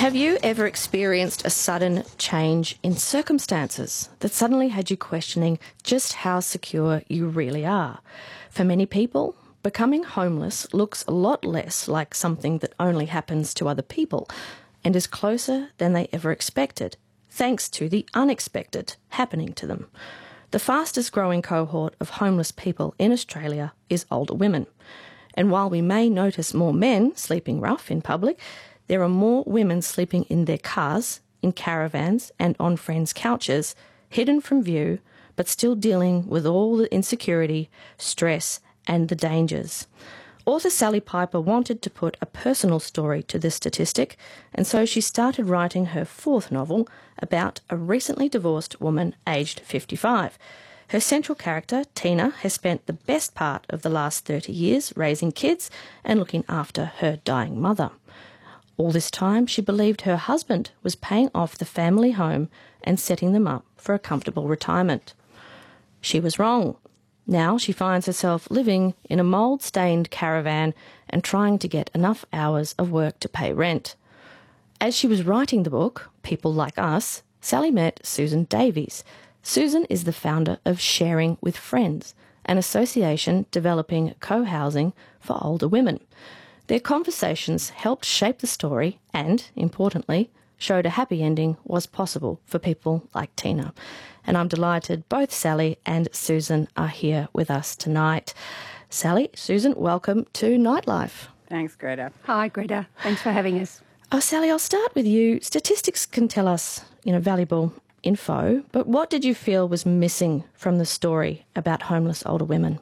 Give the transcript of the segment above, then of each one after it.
Have you ever experienced a sudden change in circumstances that suddenly had you questioning just how secure you really are? For many people, becoming homeless looks a lot less like something that only happens to other people and is closer than they ever expected, thanks to the unexpected happening to them. The fastest growing cohort of homeless people in Australia is older women. And while we may notice more men sleeping rough in public, there are more women sleeping in their cars, in caravans and on friends' couches, hidden from view, but still dealing with all the insecurity, stress and the dangers. Author Sally Piper wanted to put a personal story to this statistic, and so she started writing her fourth novel about a recently divorced woman aged 55. Her central character, Tina, has spent the best part of the last 30 years raising kids and looking after her dying mother. All this time, she believed her husband was paying off the family home and setting them up for a comfortable retirement. She was wrong. Now she finds herself living in a mould-stained caravan and trying to get enough hours of work to pay rent. As she was writing the book, People Like Us, Sally met Susan Davies. Susan is the founder of Sharing with Friends, an association developing co-housing for older women. Their conversations helped shape the story and, importantly, showed a happy ending was possible for people like Tina. And I'm delighted both Sally and Susan are here with us tonight. Sally, Susan, welcome to Nightlife. Thanks, Greta. Hi, Greta. Thanks for having us. Sally, I'll start with you. Statistics can tell us, valuable info, but what did you feel was missing from the story about homeless older women?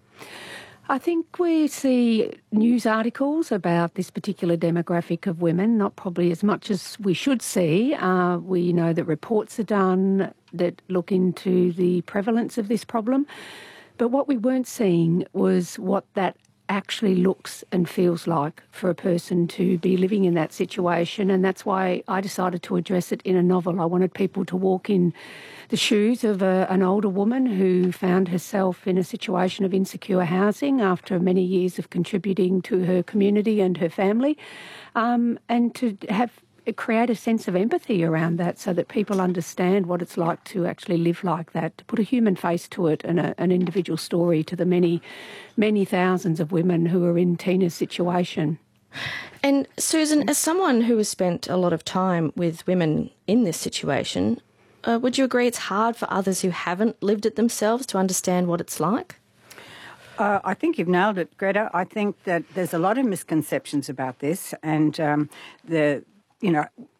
I think we see news articles about this particular demographic of women, not probably as much as we should see. We know that reports are done that look into the prevalence of this problem. But what we weren't seeing was what that actually looks and feels like for a person to be living in that situation, and that's why I decided to address it in a novel. I wanted people to walk in the shoes of an older woman who found herself in a situation of insecure housing after many years of contributing to her community and her family, and to create a sense of empathy around that so that people understand what it's like to actually live like that, to put a human face to it and an individual story to the many, many thousands of women who are in Tina's situation. And Susan, as someone who has spent a lot of time with women in this situation, would you agree it's hard for others who haven't lived it themselves to understand what it's like? I think you've nailed it, Greta. I think that there's a lot of misconceptions about this, and